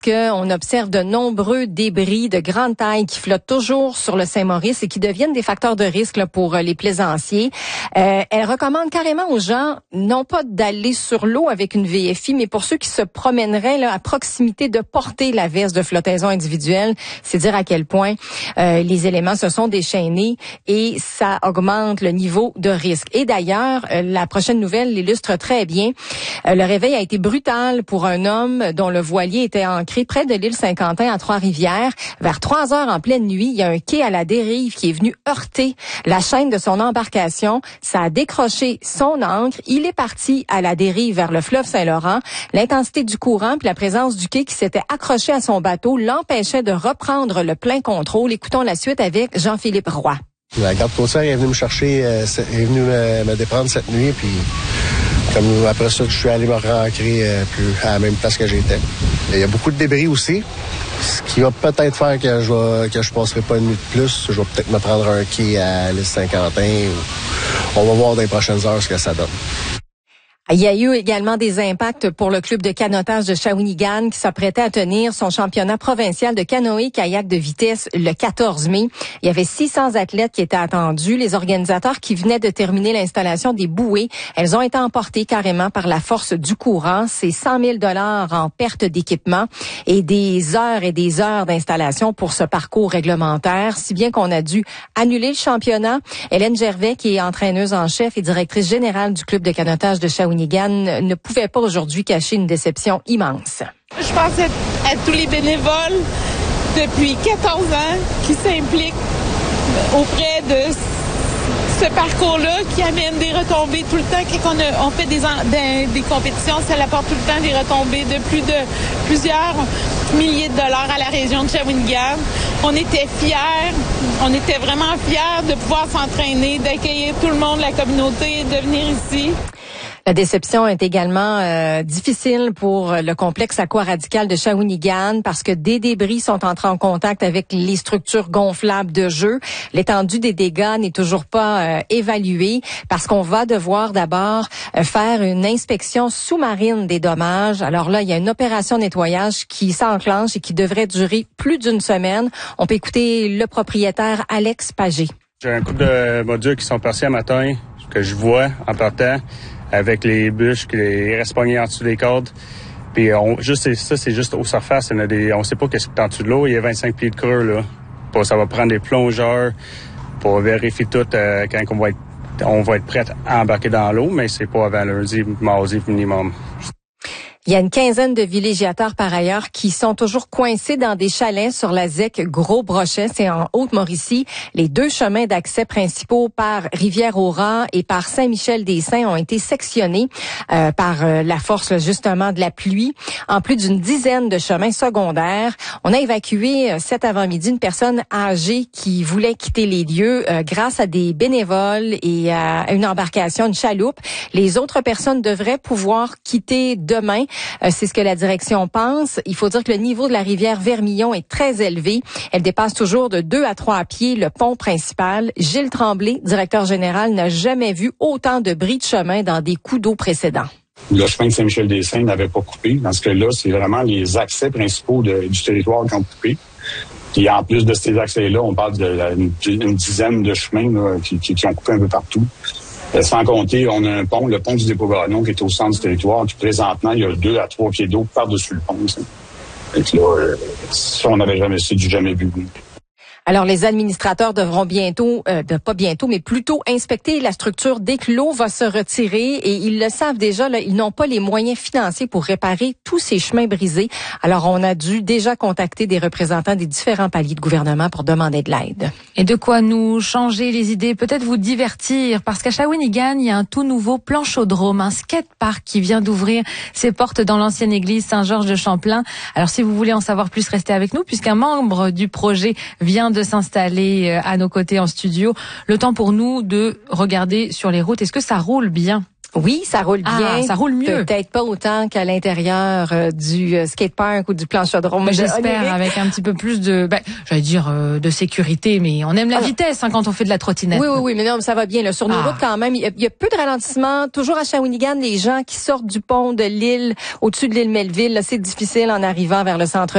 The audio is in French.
qu'on observe de nombreux débris de grande taille qui flottent toujours sur le Saint-Maurice et qui deviennent des facteurs de risque là, pour les plaisanciers. Elle recommande carrément aux gens, non pas d'aller sur l'eau avec une VFI, mais pour ceux qui se promèneraient là, à proximité, de porter la veste de flottaison individuelle. C'est dire à quel point les éléments se sont déchaînés et ça augmente le niveau de risque. Et d'ailleurs, la prochaine nouvelle l'illustre très bien. Le réveil a été brutal pour un homme dont le voilier était ancré près de l'île Saint-Quentin à Trois-Rivières. Vers 3 heures en pleine nuit, il y a un quai à la dérive qui est venu heurter la chaîne de son embarcation. Ça a décroché son ancre. Il est parti à la dérive vers le fleuve Saint-Laurent. L'intensité du courant puis la présence du quai qui s'était accroché à son bateau l'empêchait de reprendre le plein contrôle. Écoutons la suite avec Jean-Philippe Roy. La garde côtière est venue me chercher, est venue me déprendre cette nuit, puis comme après ça, je suis allé me re-ancrer plus à la même place que j'étais. Il y a beaucoup de débris aussi, ce qui va peut-être faire que je passerai pas une nuit de plus. Je vais peut-être me prendre un quai à l'île Saint-Quentin. On va voir dans les prochaines heures ce que ça donne. Il y a eu également des impacts pour le club de canotage de Shawinigan qui s'apprêtait à tenir son championnat provincial de canoë-kayak de vitesse le 14 mai. Il y avait 600 athlètes qui étaient attendus. Les organisateurs qui venaient de terminer l'installation des bouées, elles ont été emportées carrément par la force du courant. C'est 100 000 $ en perte d'équipement et des heures d'installation pour ce parcours réglementaire, si bien qu'on a dû annuler le championnat. Hélène Gervais, qui est entraîneuse en chef et directrice générale du club de canotage de Shawinigan, ne pouvait pas aujourd'hui cacher une déception immense. Je pense à tous les bénévoles depuis 14 ans qui s'impliquent auprès de ce parcours-là, qui amène des retombées tout le temps. Quand on fait des compétitions, ça apporte tout le temps des retombées de plusieurs milliers de dollars à la région de Shawinigan. On était fiers, on était vraiment fiers de pouvoir s'entraîner, d'accueillir tout le monde, la communauté, de venir ici. La déception est également difficile pour le complexe aquaradical de Shawinigan parce que des débris sont entrés en contact avec les structures gonflables de jeu. L'étendue des dégâts n'est toujours pas évaluée parce qu'on va devoir d'abord faire une inspection sous-marine des dommages. Alors là, il y a une opération nettoyage qui s'enclenche et qui devrait durer plus d'une semaine. On peut écouter le propriétaire Alex Pagé. J'ai un couple de modules qui sont passés à matin que je vois en partant, avec les bûches qui restent pognés en dessous des cordes. Puis c'est juste aux surfaces. On sait pas qu'est-ce qui est en dessous de l'eau. Il y a 25 pieds de creux, là. Ça va prendre des plongeurs pour vérifier tout quand on va être prêt à embarquer dans l'eau, mais c'est pas avant lundi, mardi minimum. Il y a une quinzaine de villégiateurs par ailleurs qui sont toujours coincés dans des chalets sur la ZEC Gros-Brochet, c'est en Haute-Mauricie. Les 2 chemins d'accès principaux par Rivière-au-Rat et par Saint-Michel-des-Saints ont été sectionnés par la force justement de la pluie. En plus d'une dizaine de chemins secondaires, on a évacué cet avant-midi une personne âgée qui voulait quitter les lieux grâce à des bénévoles et à une embarcation, une chaloupe. Les autres personnes devraient pouvoir quitter demain. C'est ce que la direction pense. Il faut dire que le niveau de la rivière Vermillon est très élevé. Elle dépasse toujours de 2 à 3 pieds le pont principal. Gilles Tremblay, directeur général, n'a jamais vu autant de bris de chemin dans des coups d'eau précédents. Le chemin de Saint-Michel-des-Saints n'avait pas coupé. Dans ce cas-là, c'est vraiment les accès principaux du territoire qui ont coupé. Puis en plus de ces accès-là, on parle d'une dizaine de chemins là, qui ont coupé un peu partout. Sans compter, on a un pont, le pont du Dépôt-Gagnon, qui est au centre du territoire, puis présentement, il y a 2 à 3 pieds d'eau par-dessus le pont. Donc là, ça, on n'avait jamais su, jamais vu. Alors, les administrateurs devront bientôt, pas bientôt, mais plutôt inspecter la structure dès que l'eau va se retirer. Et ils le savent déjà, là, ils n'ont pas les moyens financiers pour réparer tous ces chemins brisés. Alors, on a dû déjà contacter des représentants des différents paliers de gouvernement pour demander de l'aide. Et de quoi nous changer les idées, peut-être vous divertir, parce qu'à Shawinigan, il y a un tout nouveau planchodrome, un skatepark qui vient d'ouvrir ses portes dans l'ancienne église Saint-Georges de Champlain. Alors, si vous voulez en savoir plus, restez avec nous, puisqu'un membre du projet vient de s'installer à nos côtés en studio. Le temps pour nous de regarder sur les routes. Est-ce que ça roule bien? Oui, ça roule bien. Ça roule mieux. Peut-être pas autant qu'à l'intérieur du skatepark ou du planchodrome. Mais j'espère avec un petit peu plus de, de sécurité. Mais on aime la vitesse quand on fait de la trottinette. Oui, mais non, ça va bien. Là. Sur nos routes quand même, il y a peu de ralentissement. Toujours à Shawinigan, les gens qui sortent du pont de l'île, au-dessus de l'île Melville, là, c'est difficile en arrivant vers le centre